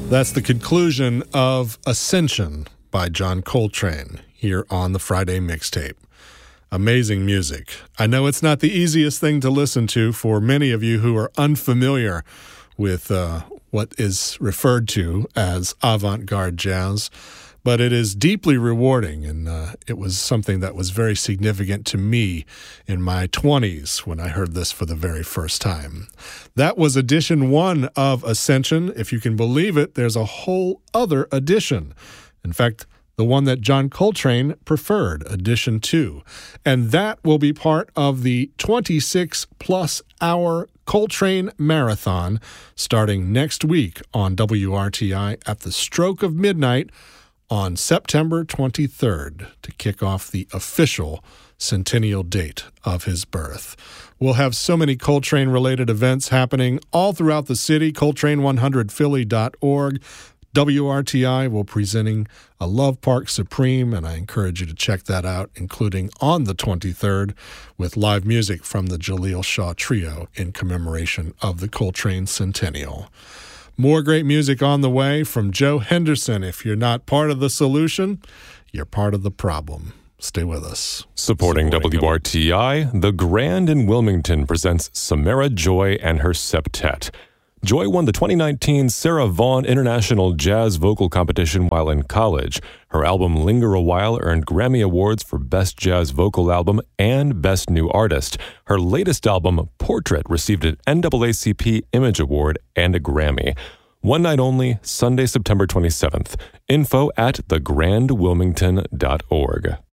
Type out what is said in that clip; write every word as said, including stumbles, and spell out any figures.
That's the conclusion of Ascension by John Coltrane here on the Friday Mixtape. Amazing music. I know it's not the easiest thing to listen to for many of you who are unfamiliar with uh, what is referred to as avant-garde jazz, but it is deeply rewarding, and uh, it was something that was very significant to me in my twenties when I heard this for the very first time. That was edition one of Ascension. If you can believe it, there's a whole other edition. In fact, the one that John Coltrane preferred, edition two. And that will be part of the twenty-six plus hour Coltrane Marathon starting next week on W R T I at the stroke of midnight on September twenty-third to kick off the official centennial date of his birth. We'll have so many Coltrane-related events happening all throughout the city. Coltrane one hundred Philly dot org. W R T I will be presenting a Love Park Supreme, and I encourage you to check that out, including on the twenty-third with live music from the Jaleel Shaw Trio in commemoration of the Coltrane Centennial. More great music on the way from Joe Henderson. If you're not part of the solution, you're part of the problem. Stay with us. Supporting, Supporting W R T I, The Grand in Wilmington presents Samara Joy and her septet. Joy won the twenty nineteen Sarah Vaughan International Jazz Vocal Competition while in college. Her album Linger a While earned Grammy Awards for Best Jazz Vocal Album and Best New Artist. Her latest album, Portrait, received an N double A C P Image Award and a Grammy. One night only, Sunday, September twenty-seventh. Info at the grand wilmington dot org.